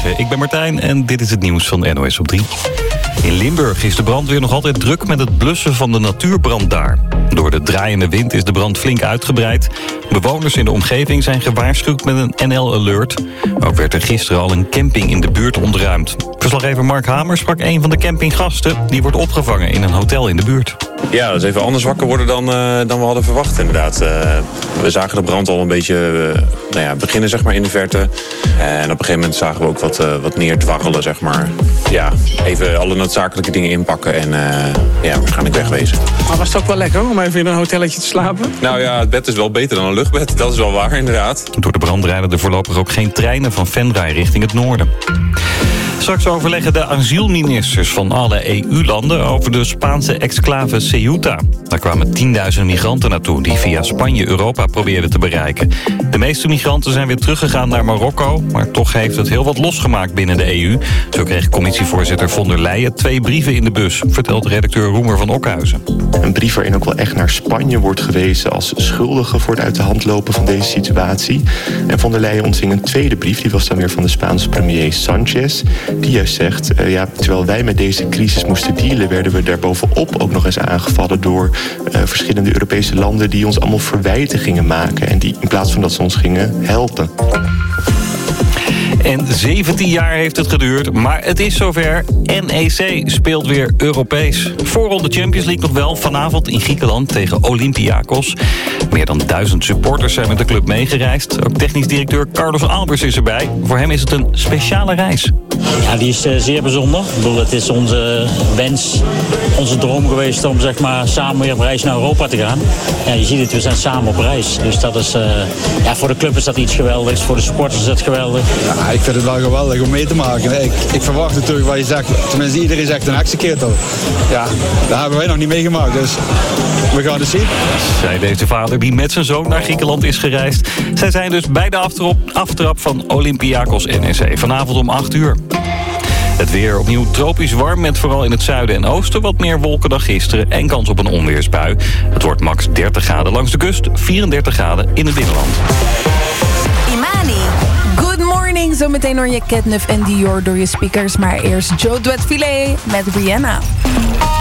Goedemorgen, ik ben Martijn en dit is het nieuws van NOS op 3. In Limburg is de brandweer nog altijd druk met het blussen van de natuurbrand daar. Door de draaiende wind is de brand flink uitgebreid. Bewoners in de omgeving zijn gewaarschuwd met een NL-alert. Ook werd er gisteren al een camping in de buurt ontruimd. Verslaggever Mark Hamer sprak een van de campinggasten. Die wordt opgevangen in een hotel in de buurt. Ja, dat is even anders wakker worden dan we hadden verwacht inderdaad. We zagen de brand al een beetje beginnen zeg maar, in de verte. En op een gegeven moment zagen we ook wat neerdwarrelen. Zeg maar. Ja, even alle noodzakelijke dingen inpakken en waarschijnlijk wegwezen. Maar was het ook wel lekker om even in een hotelletje te slapen? Nou ja, het bed is wel beter dan een luchtbed. Dat is wel waar inderdaad. Door de brand rijden er voorlopig ook geen treinen van Venray richting het noorden. Straks overleggen de asielministers van alle EU-landen over de Spaanse exclave Ceuta. Daar kwamen 10.000 migranten naartoe die via Spanje Europa probeerden te bereiken. De meeste migranten zijn weer teruggegaan naar Marokko, maar toch heeft het heel wat losgemaakt binnen de EU. Zo kreeg commissievoorzitter von der Leyen 2 brieven in de bus, vertelt redacteur Roemer van Okhuizen. Een brief waarin ook wel echt naar Spanje wordt gewezen als schuldige voor het uit de hand lopen van deze situatie. En von der Leyen ontving een tweede brief, die was dan weer van de Spaanse premier Sanchez. Die juist zegt, terwijl wij met deze crisis moesten dealen, werden we daarbovenop ook nog eens aangevallen door verschillende Europese landen die ons allemaal verwijten gingen maken en die in plaats van dat ze ons gingen helpen. En 17 jaar heeft het geduurd, maar het is zover. NEC speelt weer Europees. Voorronde Champions League nog wel, vanavond in Griekenland tegen Olympiakos. Meer dan 1000 supporters zijn met de club meegereisd. Ook technisch directeur Carlos Albers is erbij. Voor hem is het een speciale reis. Ja, die is zeer bijzonder. Ik bedoel, het is onze wens, onze droom geweest om zeg maar, samen weer op reis naar Europa te gaan. Ja, je ziet het, we zijn samen op reis. Dus dat is, voor de club is dat iets geweldigs, voor de supporters is dat geweldig. Ja, ik vind het wel geweldig om mee te maken. Ik verwacht natuurlijk wat je zegt, tenminste iedereen zegt een executor. Ja, dat hebben wij nog niet meegemaakt, dus we gaan het zien. Zei deze vader die met zijn zoon naar Griekenland is gereisd. Zij zijn dus bij de aftrap van Olympiakos NEC. Vanavond om 8 uur. Het weer opnieuw tropisch warm met vooral in het zuiden en oosten wat meer wolken dan gisteren en kans op een onweersbui. Het wordt max 30 graden langs de kust, 34 graden in het binnenland. Imani, good morning. Zometeen hoor je Catnuf en Dior door je speakers. Maar eerst Joe Duet Filet met Rihanna.